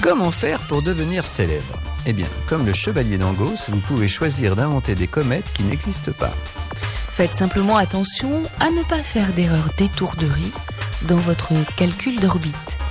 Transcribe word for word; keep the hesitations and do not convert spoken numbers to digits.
Comment faire pour devenir célèbre ? Eh bien, comme le chevalier d'Angos, vous pouvez choisir d'inventer des comètes qui n'existent pas. Faites simplement attention à ne pas faire d'erreurs d'étourderie dans votre calcul d'orbite.